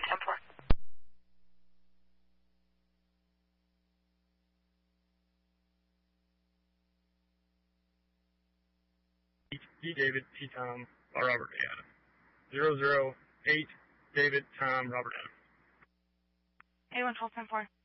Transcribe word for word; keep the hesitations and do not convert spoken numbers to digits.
ten four. D. David, T. Tom, Robert Adam. Zero zero eight David, Tom, Robert Adam. A one twelve ten four.